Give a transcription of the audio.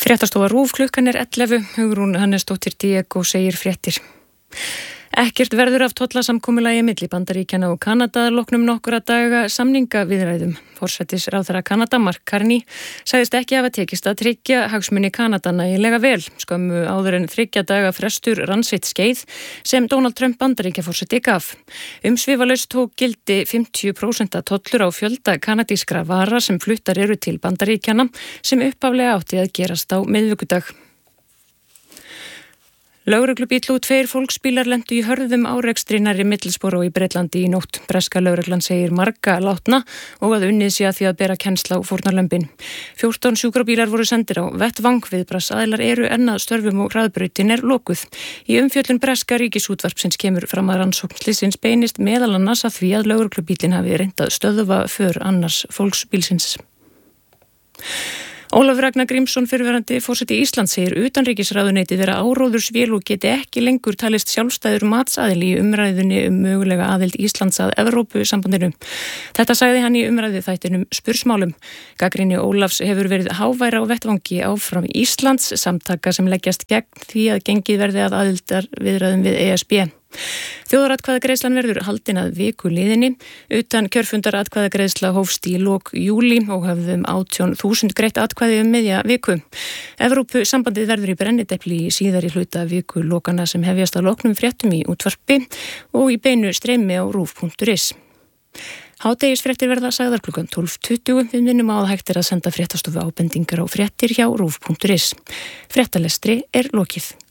Fréttastofa RÚV, klukkan 11, Hugrún Hannesdóttir Diego segir fréttir. Ekkert verður af tollasamkomulagi milli Bandaríkjanna og Kanada að loknum nokkura daga samningaviðræðum. Forsætisráðherra Kanada, Mark Carney, sagðist ekki hafa tekist að tryggja hagsmuni Kanada nægilega vel, skömmu áður en 3 daga frestur rann sitt skeið sem Donald Trump Bandaríkjaforseti gaf. Umsvifalaust tók gildi 50% tollur á fjölda kanadískra vara sem fluttar eru til Bandaríkjanna sem upphaflega átti að gerast á miðvikudag. Lögreglubíll og 2 fólksbílar lentu í hörðum árekstri nærri Middlesbrough í Bretlandi í nótt. Breska lögreglan segir marga látna og að unnið sé að því að bera kennsl á fórnarlömbin. 14 sjúkrabílar voru sendir á vettvang, viðbragðsaðilar eru enn að störfum og hraðbrautin er lokuð. Í umfjöllun breska ríkisútvarpsins kemur fram að rannsókn slysins beinist meðal annars að því að lögreglubíllinn hafi reynt að stöðva för annars fólksbílsins. Ólafur Ragnar Grímsson, fyrrverandi forseti Íslands, segir utanríkisráðuneytið vera áróðursvél og geti ekki lengur talist sjálfstæður matsaðili í umræðunni mögulega aðild Íslands að Evrópusambandinu. Þetta sagði hann í umræðu þættinum Spursmálum. Gagnrýni Ólafs hefur verið háværa á vettvangi áfram Íslands, samtaka sem leggjast gegn því að gengið verði að aðildarviðræðum við ESB. Þjóðaratkvæðagreiðslan verður haldin að viku liðinni. Utan kjörfundaratkvæðagreiðsla hófst í lok júlí og höfðum 18.000 greitt atkvæði miðja viku. Evrópusambandið verður í brennidepli í síðari hluta viku lokana sem hefjast að loknum fréttum í útvarpi og í beinu streymi á rúv.is. Hádegisfréttir verða sagðar klukkan 12:20. Við minnum á að hægt að senda fréttastofu ábendingar á fréttir hjá rúv.is. Fréttalestri er lokið.